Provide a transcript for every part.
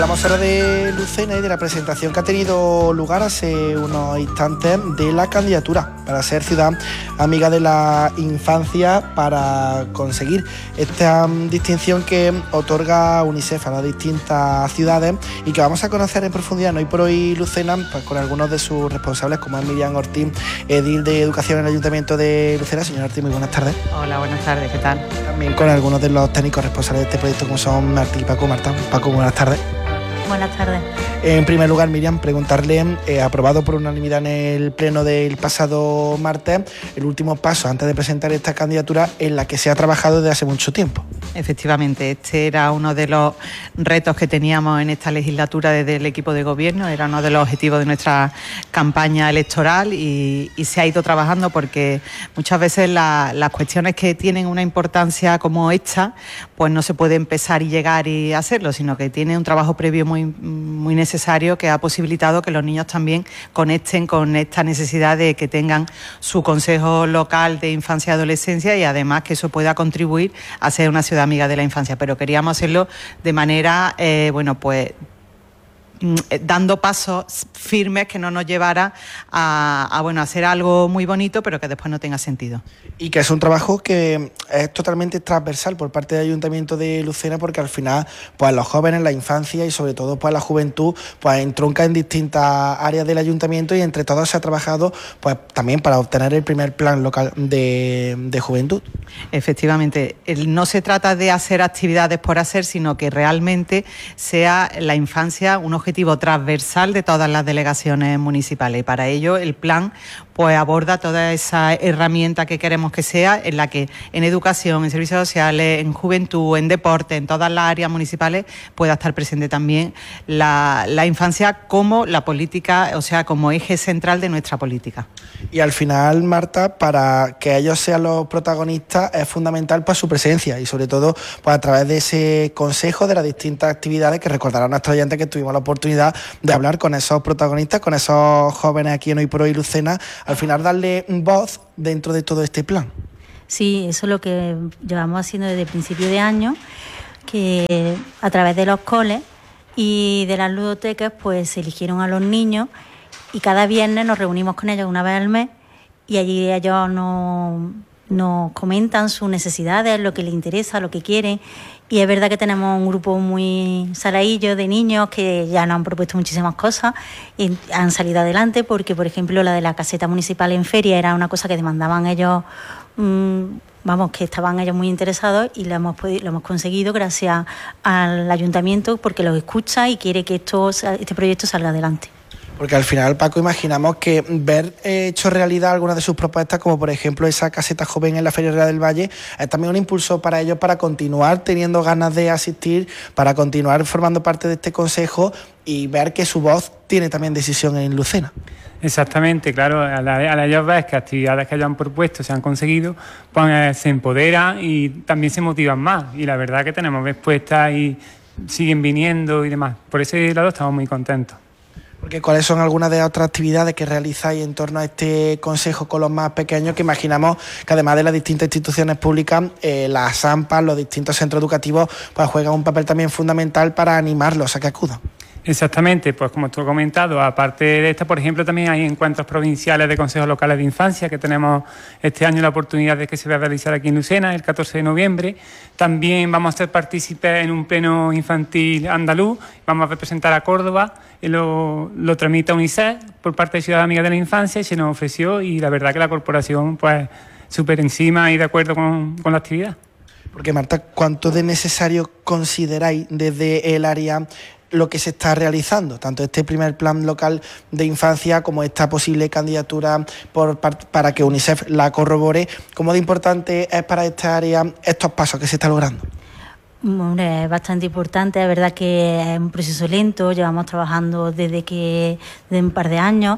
Hablamos ahora de Lucena y de la presentación que ha tenido lugar hace unos instantes de la candidatura para ser ciudad amiga de la infancia, para conseguir esta distinción que otorga UNICEF a las distintas ciudades y que vamos a conocer en profundidad hoy por hoy Lucena, pues con algunos de sus responsables, como es Miriam Ortiz, edil de Educación en el Ayuntamiento de Lucena. Señora Ortiz, muy buenas tardes. Hola, buenas tardes, ¿qué tal? También con algunos de los técnicos responsables de este proyecto, como son Martí y Paco. Marta, Paco, buenas tardes. Buenas tardes. En primer lugar, Miriam, preguntarle, aprobado por unanimidad en el pleno del pasado martes, el último paso antes de presentar esta candidatura en la que se ha trabajado desde hace mucho tiempo. Efectivamente, este era uno de los retos que teníamos en esta legislatura desde el equipo de gobierno, era uno de los objetivos de nuestra campaña electoral y se ha ido trabajando porque muchas veces las cuestiones que tienen una importancia como esta, pues no se puede empezar y llegar y hacerlo, sino que tiene un trabajo previo muy necesario que ha posibilitado que los niños también conecten con esta necesidad de que tengan su consejo local de infancia y adolescencia y además que eso pueda contribuir a ser una ciudad amiga de la infancia, pero queríamos hacerlo de manera, dando pasos firmes que no nos llevara a hacer algo muy bonito, pero que después no tenga sentido. Y que es un trabajo que es totalmente transversal por parte del Ayuntamiento de Lucena, porque al final, pues los jóvenes, la infancia y sobre todo pues la juventud, pues entronca en distintas áreas del Ayuntamiento y entre todos se ha trabajado pues también para obtener el primer plan local de juventud. Efectivamente, no se trata de hacer actividades por hacer, sino que realmente sea la infancia un objetivo transversal de todas las delegaciones municipales. Y para ello el plan pues aborda toda esa herramienta que queremos que sea, en la que en educación, en servicios sociales, en juventud, en deporte, en todas las áreas municipales pueda estar presente también la infancia como la política, o sea, como eje central de nuestra política. Y al final, Marta, para que ellos sean los protagonistas es fundamental pues su presencia y sobre todo pues a través de ese consejo de las distintas actividades que recordarán a nuestros oyentes que tuvimos la oportunidad de hablar con esos protagonistas, con esos jóvenes aquí en Hoy por Hoy Lucena, al final darle voz dentro de todo este plan. Sí, eso es lo que llevamos haciendo desde el principio de año, que a través de los coles y de las ludotecas pues se eligieron a los niños y cada viernes nos reunimos con ellos una vez al mes y allí ellos nos comentan sus necesidades, lo que les interesa, lo que quieren. Y es verdad que tenemos un grupo muy saladillo de niños que ya nos han propuesto muchísimas cosas y han salido adelante porque, por ejemplo, la de la caseta municipal en feria era una cosa que demandaban ellos, que estaban ellos muy interesados y lo hemos conseguido gracias al ayuntamiento porque los escucha y quiere que este proyecto salga adelante. Porque al final, Paco, imaginamos que ver hecho realidad algunas de sus propuestas, como por ejemplo esa caseta joven en la Feria Real del Valle, es también un impulso para ellos para continuar teniendo ganas de asistir, para continuar formando parte de este consejo y ver que su voz tiene también decisión en Lucena. Exactamente, claro, al ellos ver que actividades que ellos han propuesto se han conseguido, pues se empoderan y también se motivan más. Y la verdad que tenemos respuestas y siguen viniendo y demás. Por ese lado estamos muy contentos. Porque ¿cuáles son algunas de las otras actividades que realizáis en torno a este consejo con los más pequeños? Que imaginamos que además de las distintas instituciones públicas, las AMPA, los distintos centros educativos, pues juegan un papel también fundamental para animarlos a que acudan. Exactamente, pues como tú has comentado, aparte de esta, por ejemplo, también hay encuentros provinciales de consejos locales de infancia que tenemos este año la oportunidad de que se va a realizar aquí en Lucena el 14 de noviembre. También vamos a ser partícipes en un pleno infantil andaluz, vamos a representar a Córdoba, lo tramita UNICEF por parte de Ciudad Amiga de la Infancia y se nos ofreció y la verdad que la corporación pues súper encima y de acuerdo con la actividad. Porque Marta, ¿cuánto de necesario consideráis desde el área lo que se está realizando, tanto este primer plan local de infancia como esta posible candidatura para que UNICEF la corrobore? ¿Cómo de importante es para esta área estos pasos que se está logrando? Es bastante importante, es verdad que es un proceso lento, llevamos trabajando desde un par de años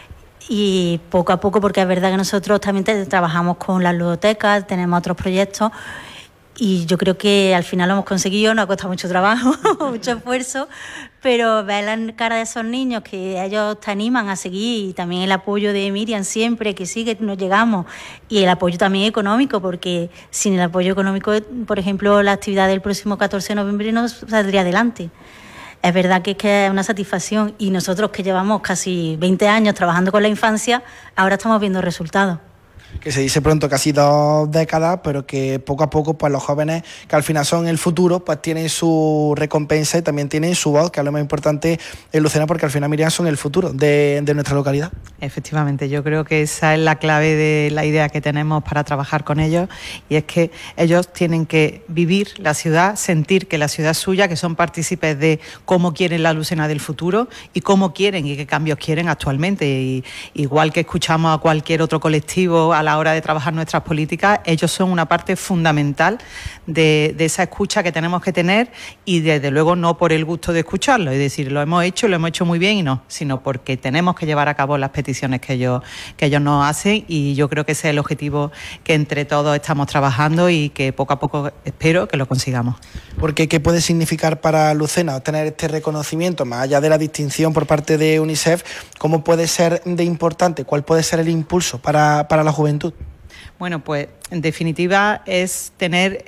y poco a poco, porque es verdad que nosotros también trabajamos con las ludotecas, tenemos otros proyectos. Y yo creo que al final lo hemos conseguido, nos ha costado mucho trabajo, mucho esfuerzo, pero ver la cara de esos niños que ellos te animan a seguir y también el apoyo de Miriam siempre, que sí, que nos llegamos, y el apoyo también económico, porque sin el apoyo económico, por ejemplo, la actividad del próximo 14 de noviembre no saldría adelante. es verdad que es una satisfacción, y nosotros que llevamos casi 20 años trabajando con la infancia, ahora estamos viendo resultados. Que se dice pronto, casi 2 décadas, pero que poco a poco pues los jóvenes, que al final son el futuro, pues tienen su recompensa y también tienen su voz, que es lo más importante en Lucena, porque al final, Miriam, son el futuro de nuestra localidad. Efectivamente, yo creo que esa es la clave de la idea que tenemos para trabajar con ellos, y es que ellos tienen que vivir la ciudad, sentir que la ciudad es suya, que son partícipes de cómo quieren la Lucena del futuro y cómo quieren y qué cambios quieren actualmente. Y igual que escuchamos a cualquier otro colectivo a la hora de trabajar nuestras políticas, ellos son una parte fundamental de esa escucha que tenemos que tener, y desde luego no por el gusto de escucharlo, es decir, lo hemos hecho muy bien y no, sino porque tenemos que llevar a cabo las peticiones que ellos nos hacen, y yo creo que ese es el objetivo que entre todos estamos trabajando y que poco a poco espero que lo consigamos. Porque ¿qué puede significar para Lucena obtener este reconocimiento, más allá de la distinción por parte de UNICEF? ¿Cómo puede ser de importante? ¿Cuál puede ser el impulso para la juventud? Bueno, pues en definitiva es tener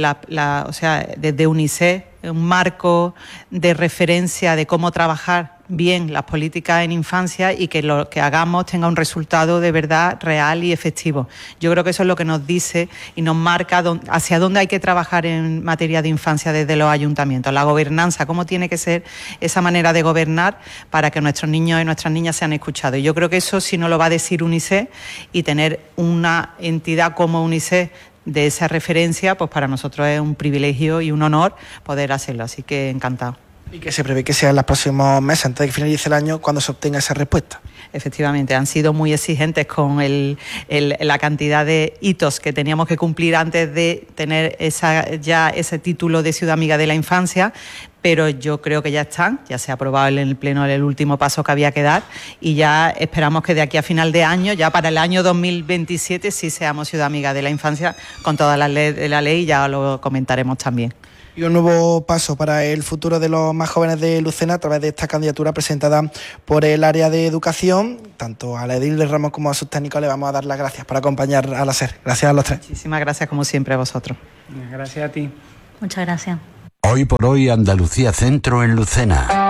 desde UNICEF un marco de referencia de cómo trabajar bien las políticas en infancia, y que lo que hagamos tenga un resultado de verdad real y efectivo. Yo creo que eso es lo que nos dice y nos marca hacia dónde hay que trabajar en materia de infancia desde los ayuntamientos. La gobernanza, cómo tiene que ser esa manera de gobernar para que nuestros niños y nuestras niñas sean escuchados. Y yo creo que eso, si no lo va a decir UNICEF, y tener una entidad como UNICEF de esa referencia, pues para nosotros es un privilegio y un honor poder hacerlo. Así que encantado. ¿Y que se prevé que sea en los próximos meses, antes de que finalice el año, cuando se obtenga esa respuesta? Efectivamente, han sido muy exigentes con la cantidad de hitos que teníamos que cumplir antes de tener ese título de Ciudad Amiga de la Infancia, pero yo creo que ya se ha aprobado en el Pleno el último paso que había que dar, y ya esperamos que de aquí a final de año, ya para el año 2027, sí seamos Ciudad Amiga de la Infancia con todas las leyes de la ley, y ya lo comentaremos también. Y un nuevo paso para el futuro de los más jóvenes de Lucena a través de esta candidatura presentada por el área de educación. Tanto a la edil de Ramos como a sus técnicos le vamos a dar las gracias por acompañar a la SER. Gracias a los tres. Muchísimas gracias, como siempre, a vosotros. Gracias a ti. Muchas gracias. Hoy por hoy, Andalucía Centro en Lucena.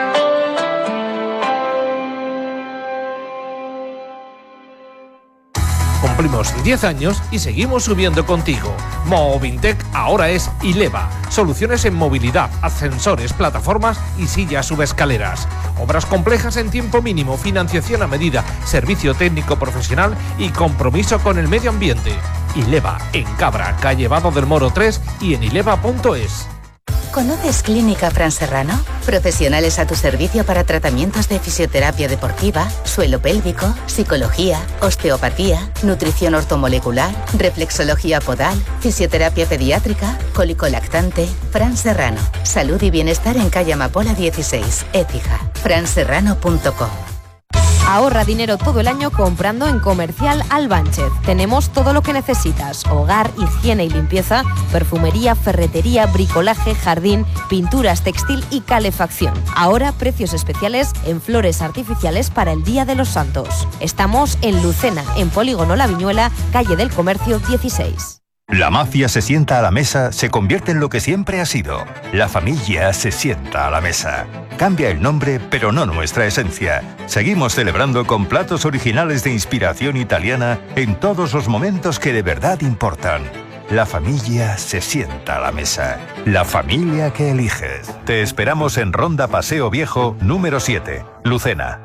Cumplimos 10 años y seguimos subiendo contigo. Movintec ahora es Ileva. Soluciones en movilidad, ascensores, plataformas y sillas subescaleras. Obras complejas en tiempo mínimo, financiación a medida, servicio técnico profesional y compromiso con el medio ambiente. Ileva, en Cabra, calle Vado del Moro 3 y en ileva.es. ¿Conoces Clínica Fran Serrano? Profesionales a tu servicio para tratamientos de fisioterapia deportiva, suelo pélvico, psicología, osteopatía, nutrición ortomolecular, reflexología podal, fisioterapia pediátrica, cólico lactante. Fran Serrano. Salud y bienestar en calle Amapola 16, Écija. franserrano.com. Ahorra dinero todo el año comprando en Comercial Albánchez. Tenemos todo lo que necesitas: hogar, higiene y limpieza, perfumería, ferretería, bricolaje, jardín, pinturas, textil y calefacción. Ahora precios especiales en flores artificiales para el Día de los Santos. Estamos en Lucena, en Polígono La Viñuela, calle del Comercio 16. La mafia se sienta a la mesa, se convierte en lo que siempre ha sido. La familia se sienta a la mesa. Cambia el nombre, pero no nuestra esencia. Seguimos celebrando con platos originales de inspiración italiana en todos los momentos que de verdad importan. La familia se sienta a la mesa. La familia que eliges. Te esperamos en Ronda Paseo Viejo, número 7, Lucena.